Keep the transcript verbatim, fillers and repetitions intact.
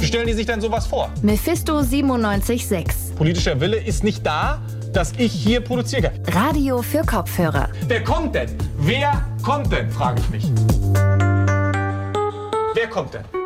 stellen die sich denn sowas vor? Mephisto siebenundneunzig Komma sechs. Politischer Wille ist nicht da, dass ich hier produziere. Radio für Kopfhörer. Wer kommt denn? Wer kommt denn, frage ich mich. Wer kommt denn?